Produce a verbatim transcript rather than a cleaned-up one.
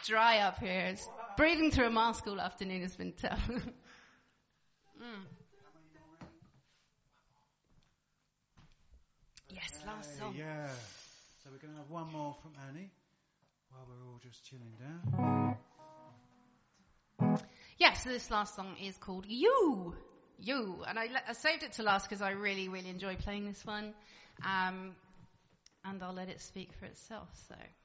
dry up here. It's, breathing through a mask all afternoon has been tough. mm. Yes, last song. Yeah. So we're going to have one more from Annie while we're all just chilling down. Yeah, so this last song is called You. You. And I, I saved it to last because I really, really enjoy playing this one. Um, and I'll let it speak for itself, so...